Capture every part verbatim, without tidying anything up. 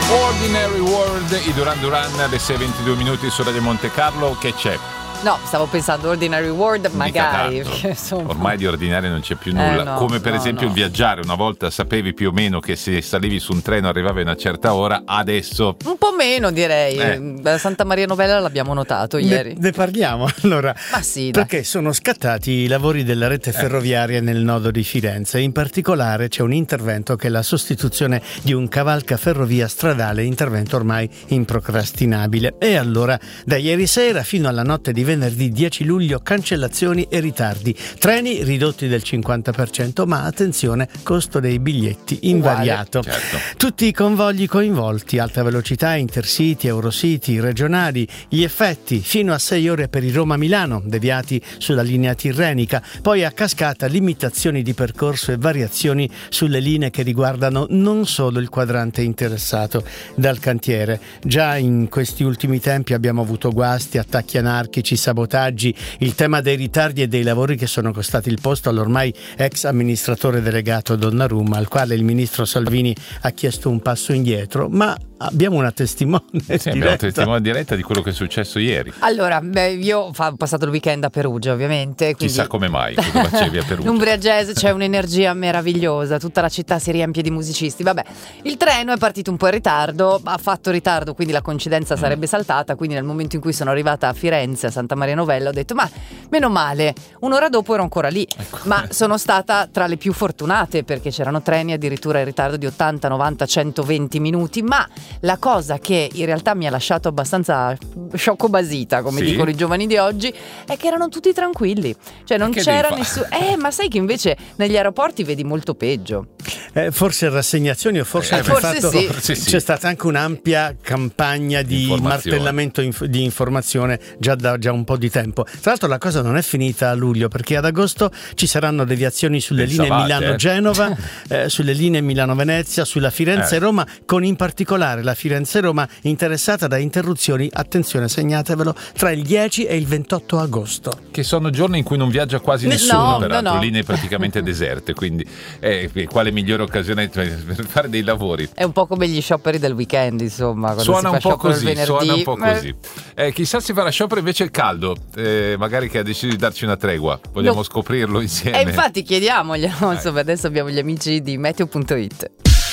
Ordinary World, i Duran Duran alle sei e ventidue minuti su Radio Monte Carlo. Che c'è? No, stavo pensando Ordinary World, magari. Perché, insomma... Ormai di ordinario non c'è più nulla. Eh, no, Come per no, esempio no. il viaggiare. Una volta sapevi più o meno che se salivi su un treno arrivavi a una certa ora, adesso... Un po' meno, direi. Eh. Da Santa Maria Novella l'abbiamo notato ieri. Ne, ne parliamo allora. Ma sì, dai. Perché sono scattati i lavori della rete ferroviaria nel nodo di Firenze. In particolare c'è un intervento che è la sostituzione di un cavalcaferrovia stradale, intervento ormai improcrastinabile. E allora, da ieri sera fino alla notte di venerdì dieci luglio, cancellazioni e ritardi. Treni ridotti del cinquanta per cento, ma attenzione, costo dei biglietti invariato. Uguale, certo. Tutti i convogli coinvolti, alta velocità, intercity, eurocity, regionali, gli effetti fino a sei ore per il Roma-Milano, deviati sulla linea tirrenica, poi a cascata limitazioni di percorso e variazioni sulle linee che riguardano non solo il quadrante interessato dal cantiere. Già in questi ultimi tempi abbiamo avuto guasti, attacchi anarchici, sabotaggi, il tema dei ritardi e dei lavori che sono costati il posto all'ormai ex amministratore delegato Donnarumma, al quale il ministro Salvini ha chiesto un passo indietro, ma abbiamo una testimone sì, abbiamo una testimone diretta di quello che è successo ieri. Allora, beh, io ho passato il weekend a Perugia, ovviamente. Quindi... Chissà come mai, cosa facevi a Perugia? L'Umbria Jazz, c'è un'energia meravigliosa, tutta la città si riempie di musicisti. Vabbè, il treno è partito un po' in ritardo, ha fatto ritardo, quindi la coincidenza mm. sarebbe saltata, quindi nel momento in cui sono arrivata a Firenze, a Santa Maria Novella, ho detto ma meno male, un'ora dopo ero ancora lì, ecco. Ma sono stata tra le più fortunate perché c'erano treni addirittura in ritardo di ottanta, novanta, centoventi minuti, ma la cosa che in realtà mi ha lasciato abbastanza sciocco-basita, come sì? dicono i giovani di oggi, è che erano tutti tranquilli, cioè non c'era nessuno. Eh, ma sai che invece negli aeroporti vedi molto peggio. Eh, forse rassegnazioni o forse, eh, forse fatto, sì. forse sì. C'è stata anche un'ampia campagna di martellamento inf- di informazione già da già un po' di tempo. Tra l'altro la cosa non è finita a luglio, perché ad agosto ci saranno deviazioni sulle Pensavate, linee Milano-Genova, eh? eh, sulle linee Milano-Venezia, sulla Firenze-Roma, eh. con in particolare la Firenze-Roma interessata da interruzioni, attenzione, segnatevelo, tra il dieci e il ventotto agosto. Che sono giorni in cui non viaggia quasi nessuno, no, peraltro, no, no. linee praticamente deserte, quindi eh, quale migliore occasione per fare dei lavori? È un po' come gli scioperi del weekend, insomma. Suona un, po così, suona un po' eh. così, eh, chissà se farà sciopero invece il caldo, eh, magari che ha deciso di darci una tregua, vogliamo no. scoprirlo insieme. E infatti chiediamoglielo, insomma, adesso abbiamo gli amici di meteo punto it.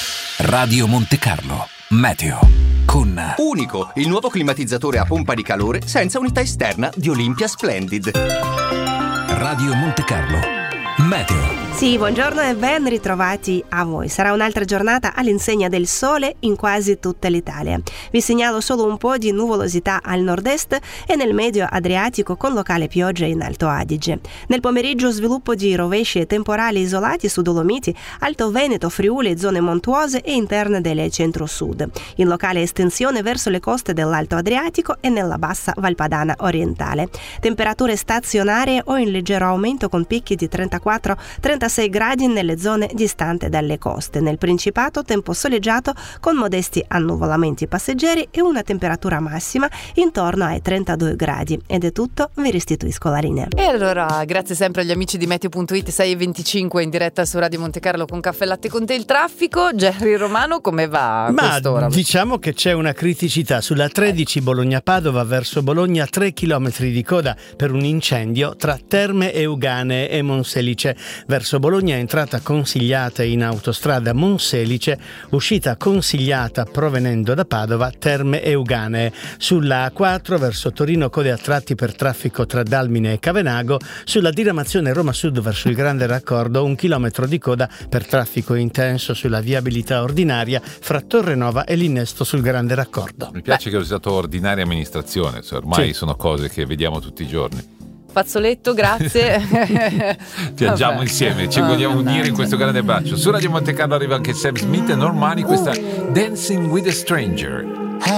Radio Monte Carlo, meteo con Unico, il nuovo climatizzatore a pompa di calore senza unità esterna di Olympia Splendid. Radio Monte Carlo, meteo. Sì, buongiorno e ben ritrovati a voi. Sarà un'altra giornata all'insegna del sole in quasi tutta l'Italia. Vi segnalo solo un po' di nuvolosità al nord-est e nel medio Adriatico con locale pioggia in Alto Adige. Nel pomeriggio sviluppo di rovesci e temporali isolati su Dolomiti, Alto Veneto, Friuli, zone montuose e interne del centro-sud. In locale estensione verso le coste dell'Alto Adriatico e nella bassa Valpadana orientale. Temperature stazionarie o in leggero aumento con picchi di trentaquattro trentasei gradi nelle zone distanti dalle coste. Nel Principato tempo soleggiato con modesti annuvolamenti passeggeri e una temperatura massima intorno ai trentadue gradi. Ed è tutto, vi restituisco la linea. E allora, grazie sempre agli amici di meteo punto it, sei e venticinque in diretta su Radio Monte Carlo con Caffè Latte con te. Il traffico, Jerry Romano, come va a Ma quest'ora? Diciamo che c'è una criticità sulla tredici Bologna-Padova verso Bologna, tre chilometri di coda per un incendio tra Terme Euganee e Monselice. Verso Bologna, entrata consigliata in autostrada Monselice, uscita consigliata provenendo da Padova, Terme Euganee. Sulla A quattro verso Torino, code a tratti per traffico tra Dalmine e Cavenago. Sulla diramazione Roma Sud verso il Grande Raccordo, un chilometro di coda per traffico intenso sulla viabilità ordinaria fra Torrenova e l'innesto sul Grande Raccordo. Mi piace Beh. che ho usato ordinaria amministrazione, cioè ormai sì. sono cose che vediamo tutti i giorni. Fazzoletto, grazie. Viaggiamo Vabbè. insieme, ci vogliamo unire in questo grande bacio. Su Radio Monte Carlo arriva anche Sam Smith e Normani, questa Dancing with a Stranger.